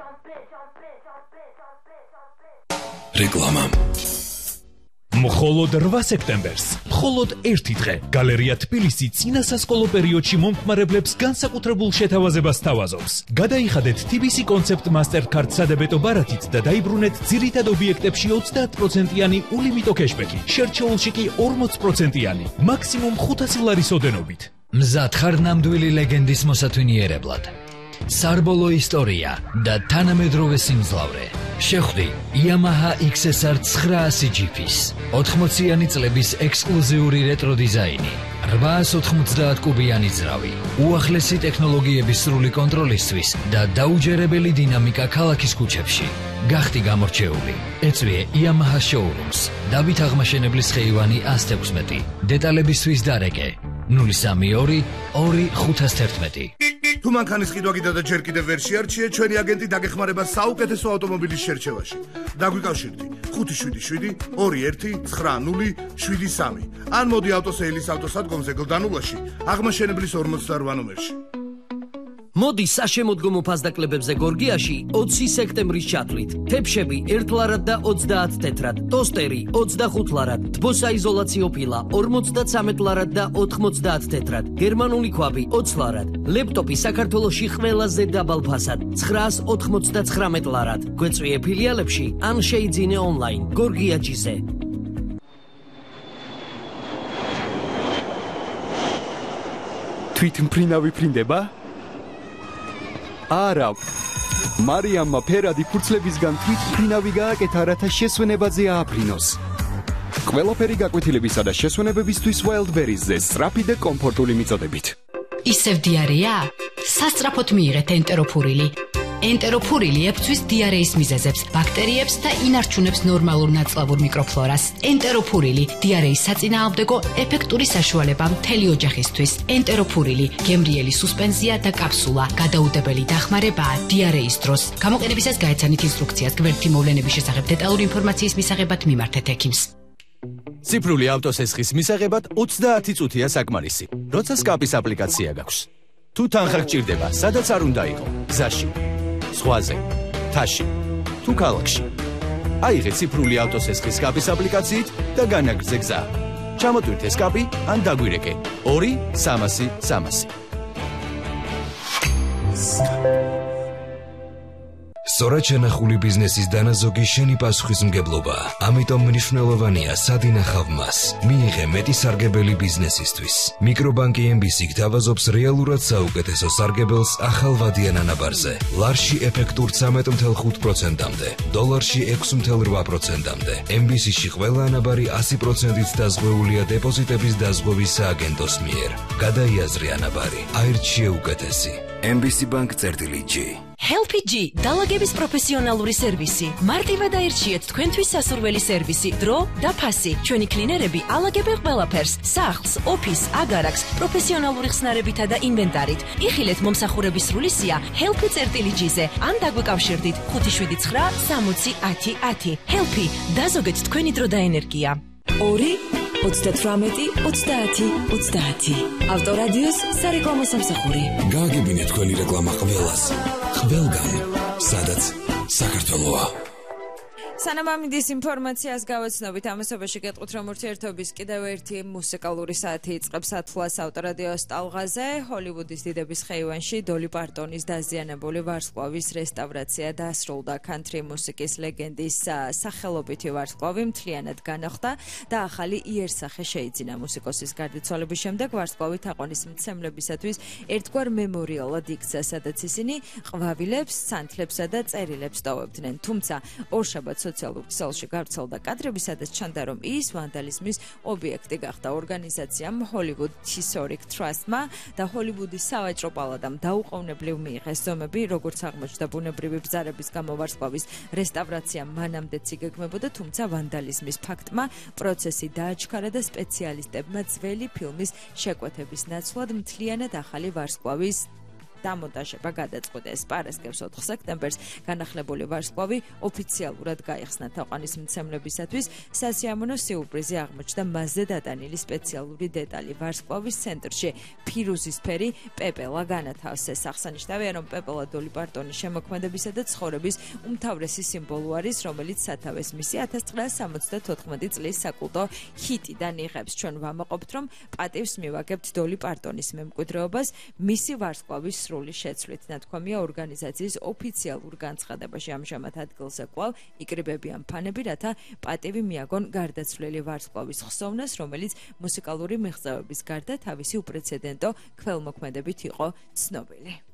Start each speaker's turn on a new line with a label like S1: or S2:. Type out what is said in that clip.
S1: რეკლამა მხოლოდ 8 სექტემბერს, მხოლოდ ერთი დღე, გალერეა თბილისი წინა სასკოლო პერიოდში მომხმარებლებს განსაკუთრებულ შეთავაზებას სთავაზობს. გადაიხადეთ TBC კონცეპტ მასტერკარდ სადებეტო ბარათით და დაიბრუნეთ ძირითად ობიექტებში 30%-იანი ულიმიტო კეშბექი, შერჩეულში კი 40%-იანი, მაქსიმუმ 500 ლარის ოდენობით.
S2: მზად ხარ ნამდვილი ლეგენდის მოსათვინიერებლად. სარბოლო ისტორია და თანამედროვე სიმძლავრე. შეხვდი Yamaha XSR 900 GP-ს 80-იანი წლების ექსკლუზიური რეტრო დიზაინი, 890 კუბიანი ძრავი, უახლესი ტექნოლოგიების სრული კონტროლისთვის და დაუჯერებელი დინამიკა ქალაქის ქუჩებში. გახდი გამორჩეული. ეწვიე Yamaha showrooms. დავით აღმაშენებლის ხეივანი 116. დეტალებისთვის დარეკე 032 2511.
S3: თუ მანქანის ყიდვა გიდა და ჯერ კიდევ ვერ შეარჩიე, ჩვენი აგენტი დაგეხმარება საუკეთესო ავტომობილის შერჩევაში. დაგვიკავშირდი 577 21 9073 ან მოდი ავტოსეილის ავტოსადგომზე გლდანულაში, აღმაშენებლის 48 ნომერში.
S4: მოდი საშემოდგომო ფასდაკლებებზე გორგიაში 20 სექტემბრის ჩათვლით. თეფშები 1 ლარად და 30 თეთრად, ტოსტერი 25 ლარად, თბოსაიზოლაციო ფილა 53 ლარად და 90 თეთრად, გერმანული ქვაბი 20 ლარად, ლეპტოპი საქართველოში ყველაზე დაბალ ფასად 999 ლარად. გვეწვიე ფილიალებში ან შეიძინე ონლაინ გორგიაჯიზე.
S5: თვითმფრინავი ფრინდება? არა. მარიამმა ფერადი ფურცლებისგან თვითმფრინავი გააკეთა, რათა შესვენებაზე ააფრინოს. ყველაფერი გაკვეთილებისა და შესვენებებისთვის Wildberries-ზე სწრაფი და კომფორტული მიწოდებით.
S6: ისევ დიარეა? სასწრაფოდ მიიღეთ ენტეროფურილი. ენტეროფურილი ებწვის დიარეის მიზეზებს, ბაქტერიებს და ინარჩუნებს ნორმალურ ნაწლავურ მიკროფლორას. ენტეროფურილი დიარეის საწინააღმდეგო ეფექტური საშუალება მთელი ოჯახისთვის. ენტეროფურილი გემრიელი სუსპენზია და კაფსულა, გადაუდებელი დახმარებაა დიარეის დროს. გამოყენებისას გაეცანით ინსტრუქციას. გვერდითი მოვლენების შესახებ დეტალური ინფორმაციის მისაღებად მიმართეთ ექიმს.
S7: ციფრული ავტოსესხის მისაღებად 30 წუთია საკმარისი. როცა სკაპის აპლიკაცია გაქვს. თუ თანხა გჭირდება, სადაც არ უნდა იყო, გზაში, ზღვაზე, თაში, თუ ქალაქში. აიღე ციფრული ავტოსესხის სკაპის აპლიკაციით და განაგრძე გზა. ჩამოტვირთე სკაპი ან დაგვირეკე 2-300-300.
S1: სწორად შენახული ბიზნესის დანაზოგი შენი პასუხისმგებლობაა. ამიტომ მნიშვნელოვანია სად ინახავ მას. მიიღე მეტი სარგებელი ბიზნესისთვის. მიკრობანკი MBC გთავაზობს რეალურად საუკეთესო სარგებელს ახალ ვადიან ანაბარზე. ლარში ეფექტურ 13.5%-მდე, დოლარში 6.8%-მდე. MBC-ში ყველა ანაბარი 100%-ით დაზღვეულია დეპოზიტების დაზღვევის სააგენტოს მიერ. გადაიაზრე ანაბარი. აირჩიე უკეთესი. MBC Bank-G.
S8: HelpG დალაგების პროფესიონალური სერვისი. მარტივად აირჩიეთ თქვენთვის სასურველი სერვისი, დრო და ფასი. ჩვენი კლინერები ალაგებენ ყველაფერს: სახლს, ოფისს, აგარაკს, პროფესიონალური ხსნარებითა და ინვენტარით. იხილეთ მომსახურების სრული სია HelpG-ზე ან დაგვიკავშირდით 579 60 10 10. HelpG დაზოგეთ თქვენი დრო და ენერგია. 2-38-30-30. ავტორადიოს სარეკლამო სამსახური.
S1: გააგებინეთ თქვენი რეკლამა ყველას. ყველგან, სადაც საქართველოა.
S9: სანამ ინფორმაციას გავაცნობით, ამასობაში გეტყვით, რომ ურთიერთობის კიდევ ერთი მუსიკალური საათი იწყებს ათვლას ავტორადიოს ტალღაზე. ჰოლივუდის დიდების ხეივანში დოლი პარტონის დაზიანებული ვარსკვლავის რესტავრაცია დასრულდა. კანტრი მუსიკის ლეგენდის სახელობითი ვარსკვლავი მთლიანად განახლდა და ახალი იერსახე შეიძინა. მუსიკოსის გარდაცვალების შემდეგ ვარსკვლავი თაყვანისმცემლებისათვის ერთგვარ მემორიალად იქცა, სადაც ისინი ყვავილებს, სანთლებსა და წერილებს ტოვებდნენ. თუმცა ორშაბათს სოციალურ ქსელში გავრცელდა კადრები, სადაც ჩანდა, რომ ის ვანდალიზმის ობიექტი გახდა. ორგანიზაციამ Hollywood Historic Trust-მა და ჰოლივუდის სავაჭრო პალატამ დაუყოვნებლივ მიიღეს ზომები, როგორც აღმოჩნდა ბუნებრივი ბზარების გამო ვარსკვლავის რესტავრაცია მანამდეც იგეგმებოდა, თუმცა ვანდალიზმის ფაქტმა პროცესი დააჩქარა და სპეციალისტებმა ძველი ფილმის შეკვეთების ნაცვლად მთლიანად ახალი ვარსკვლავის დამონტაჟება გადაწყვიტეს. პარასკევს 4 სექტემბერს განახლებული ვარსკვლავი ოფიციალურად გაიხსნა თაყვანისმცემლებისათვის. სასიამოვნო სიურპრიზი აღმოჩნდა მასზე დატანილი სპეციალური დეტალი. ვარსკვლავის ცენტრში ფირუზისფერი პეპელა განათავსეს. აღსანიშნავია, რომ პეპელა დოლი პარტონის შემოქმედებისა და ცხოვრების უმთავრესი სიმბოლო არის, რომელიც სათავეს მისი 1974 წლის საკულტო ჰიტიდან იღებს. ჩვენ ვამაყობთ, რომ პატივს მივაგებთ დოლი პარტონის მემკვიდრეობას მისი ვარსკვლავის სრული შეცვლით. ნათქვამია ორგანიზაციის ოფიციალურ განცხადებაში. ამჟამად ადგილზე კვლავ იკრიბებიან ფანები, რათა პატივი მიაგონ გარდაცვლილი ვარსკვლავის ხსოვნას, რომელიც მუსიკალური მიღწევების გარდა თავისი უპრეცედენტო ქველმოქმედებით იყო ცნობილი.